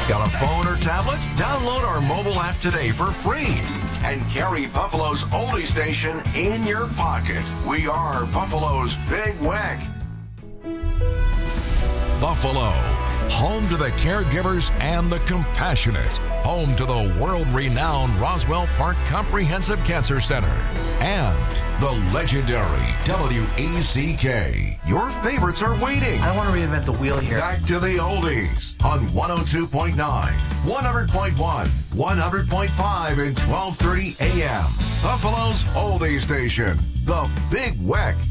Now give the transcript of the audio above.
Got a phone or tablet? Download our mobile app today for free and carry Buffalo's oldie station in your pocket. We are Buffalo's Big Weck. Buffalo, home to the caregivers and the compassionate, home to the world-renowned Roswell Park Comprehensive Cancer Center, and the legendary WECK. Your favorites are waiting. I don't want to reinvent the wheel here. Back to the oldies on 102.9, 100.1, 100.5, and 1230 AM. Buffalo's oldie station, the Big Weck.